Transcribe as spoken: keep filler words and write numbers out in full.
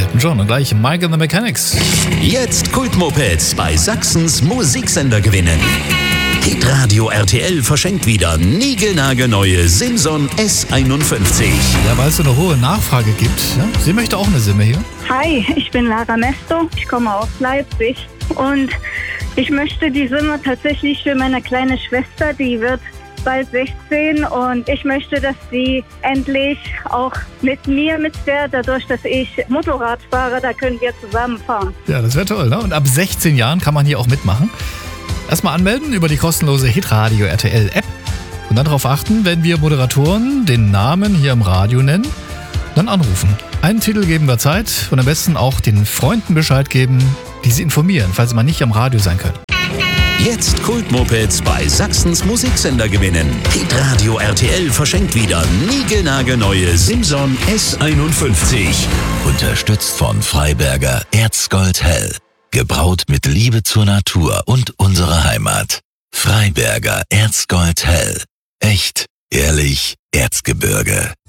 John und gleich Mike and the Mechanics. Jetzt Kultmopeds bei Sachsens Musiksender gewinnen. Hitradio R T L verschenkt wieder niegelnagelneue Simson S einundfünfzig. Ja, weil es so eine hohe Nachfrage gibt. Ja? Sie möchte auch eine Simme hier. Hi, ich bin Lara Mesto, ich komme aus Leipzig und ich möchte die Simme tatsächlich für meine kleine Schwester, die wird bald sechzehn und ich möchte, dass sie endlich auch mit mir mitfährt, dadurch, dass ich Motorrad fahre, da können wir zusammenfahren. Ja, das wäre toll, ne? Und ab sechzehn Jahren kann man hier auch mitmachen. Erstmal anmelden über die kostenlose Hitradio R T L App und dann darauf achten, wenn wir Moderatoren den Namen hier im Radio nennen, dann anrufen. Einen Titel geben wir Zeit und am besten auch den Freunden Bescheid geben, die sie informieren, falls sie mal nicht am Radio sein können. Jetzt Kultmopeds bei Sachsens Musiksender gewinnen. Hitradio R T L verschenkt wieder niegelnagelneue Simson S einundfünfzig. Unterstützt von Freiberger Erzgold Hell. Gebraut mit Liebe zur Natur und unserer Heimat. Freiberger Erzgold Hell. Echt, ehrlich, Erzgebirge.